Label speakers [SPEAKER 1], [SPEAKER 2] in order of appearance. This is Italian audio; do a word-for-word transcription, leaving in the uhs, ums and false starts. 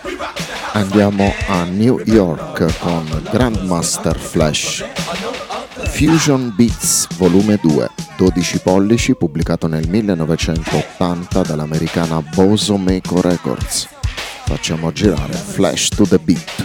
[SPEAKER 1] Andiamo a New York con Grandmaster Flash. Fusion Beats Volume due, dodici pollici, pubblicato nel millenovecentottanta dall'americana Bozo Meko Records. Facciamo girare Flash to the Beat.